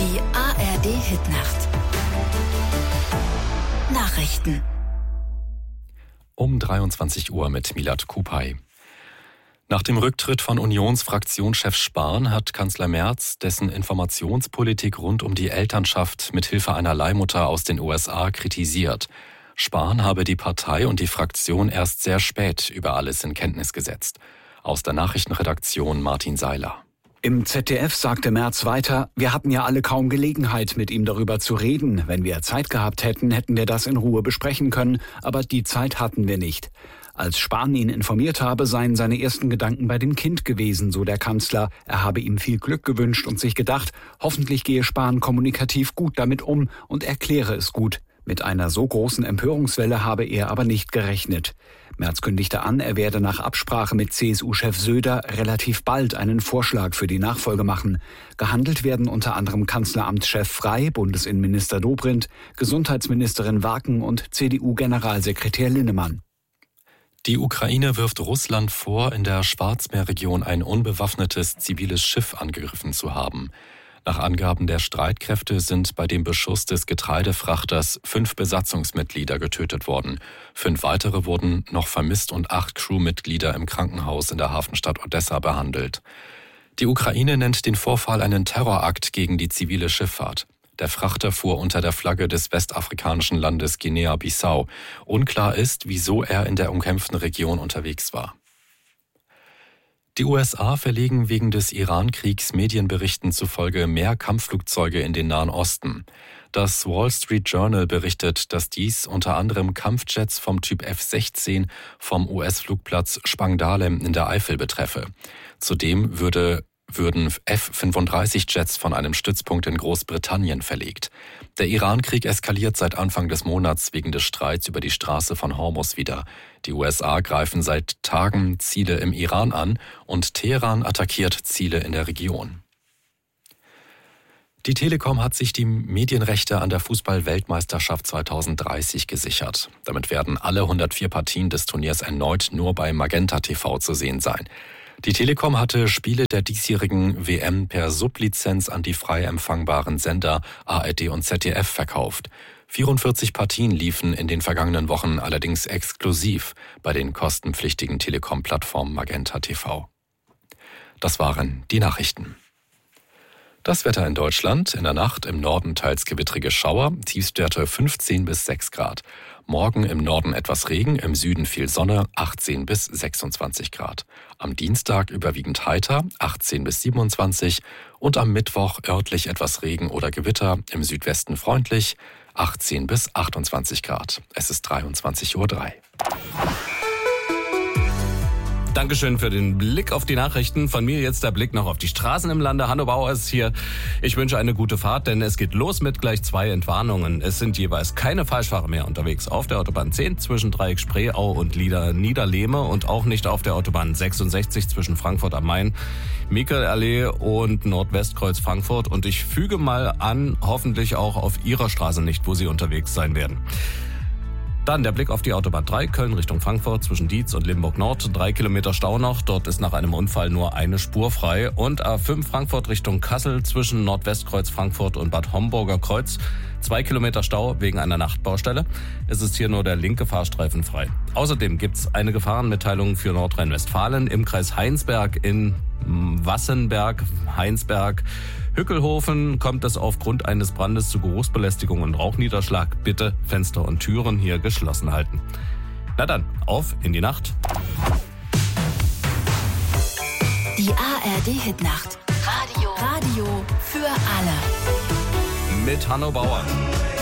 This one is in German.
Die ARD-Hitnacht. Nachrichten. Um 23 Uhr mit Milad Kupay. Nach dem Rücktritt von Unionsfraktionschef Spahn hat Kanzler Merz dessen Informationspolitik rund um die Elternschaft mit Hilfe einer Leihmutter aus den USA kritisiert. Spahn habe die Partei und die Fraktion erst sehr spät über alles in Kenntnis gesetzt. Aus der Nachrichtenredaktion Martin Seiler. Im ZDF sagte Merz weiter, wir hatten ja alle kaum Gelegenheit, mit ihm darüber zu reden. Wenn wir Zeit gehabt hätten, hätten wir das in Ruhe besprechen können, aber die Zeit hatten wir nicht. Als Spahn ihn informiert habe, seien seine ersten Gedanken bei dem Kind gewesen, so der Kanzler. Er habe ihm viel Glück gewünscht und sich gedacht, hoffentlich gehe Spahn kommunikativ gut damit um und erkläre es gut. Mit einer so großen Empörungswelle habe er aber nicht gerechnet. Merz kündigte an, er werde nach Absprache mit CSU-Chef Söder relativ bald einen Vorschlag für die Nachfolge machen. Gehandelt werden unter anderem Kanzleramtschef Frey, Bundesinnenminister Dobrindt, Gesundheitsministerin Waken und CDU-Generalsekretär Linnemann. Die Ukraine wirft Russland vor, in der Schwarzmeerregion ein unbewaffnetes ziviles Schiff angegriffen zu haben. Nach Angaben der Streitkräfte sind bei dem Beschuss des Getreidefrachters 5 Besatzungsmitglieder getötet worden. 5 weitere wurden noch vermisst und 8 Crewmitglieder im Krankenhaus in der Hafenstadt Odessa behandelt. Die Ukraine nennt den Vorfall einen Terrorakt gegen die zivile Schifffahrt. Der Frachter fuhr unter der Flagge des westafrikanischen Landes Guinea-Bissau. Unklar ist, wieso er in der umkämpften Region unterwegs war. Die USA verlegen wegen des Iran-Kriegs Medienberichten zufolge mehr Kampfflugzeuge in den Nahen Osten. Das Wall Street Journal berichtet, dass dies unter anderem Kampfjets vom Typ F-16 vom US-Flugplatz Spangdahlem in der Eifel betreffe. Zudem würden F-35-Jets von einem Stützpunkt in Großbritannien verlegt. Der Iran-Krieg eskaliert seit Anfang des Monats wegen des Streits über die Straße von Hormuz wieder. Die USA greifen seit Tagen Ziele im Iran an und Teheran attackiert Ziele in der Region. Die Telekom hat sich die Medienrechte an der Fußball-Weltmeisterschaft 2030 gesichert. Damit werden alle 104 Partien des Turniers erneut nur bei Magenta TV zu sehen sein. Die Telekom hatte Spiele der diesjährigen WM per Sublizenz an die frei empfangbaren Sender ARD und ZDF verkauft. 44 Partien liefen in den vergangenen Wochen allerdings exklusiv bei den kostenpflichtigen Telekom-Plattformen Magenta TV. Das waren die Nachrichten. Das Wetter in Deutschland: in der Nacht im Norden teils gewittrige Schauer, Tiefstwerte 15 bis 6 Grad. Morgen im Norden etwas Regen, im Süden viel Sonne, 18 bis 26 Grad. Am Dienstag überwiegend heiter, 18 bis 27 und am Mittwoch örtlich etwas Regen oder Gewitter, im Südwesten freundlich, 18 bis 28 Grad. Es ist 23:03 Uhr. Dankeschön für den Blick auf die Nachrichten. Von mir jetzt der Blick noch auf die Straßen im Lande. Hanno Bauer ist hier. Ich wünsche eine gute Fahrt, denn es geht los mit gleich 2 Entwarnungen. Es sind jeweils keine Falschfahrer mehr unterwegs auf der Autobahn 10 zwischen Dreieck-Spreeau und Niederlehme und auch nicht auf der Autobahn 66 zwischen Frankfurt am Main, Mikelallee und Nordwestkreuz Frankfurt. Und ich füge mal an, hoffentlich auch auf Ihrer Straße nicht, wo Sie unterwegs sein werden. Dann der Blick auf die Autobahn 3, Köln Richtung Frankfurt zwischen Dietz und Limburg Nord. 3 Kilometer Stau noch, dort ist nach einem Unfall nur eine Spur frei. Und A5 Frankfurt Richtung Kassel zwischen Nordwestkreuz Frankfurt und Bad Homburger Kreuz. 2 Kilometer Stau wegen einer Nachtbaustelle. Es ist hier nur der linke Fahrstreifen frei. Außerdem gibt's eine Gefahrenmitteilung für Nordrhein-Westfalen im Kreis Heinsberg in Wassenberg, Heinsberg, Hückelhofen kommt es aufgrund eines Brandes zu Geruchsbelästigung und Rauchniederschlag. Bitte Fenster und Türen hier geschlossen halten. Na dann, auf in die Nacht. Die ARD-Hitnacht. Radio für alle. Mit Hanno Bauer.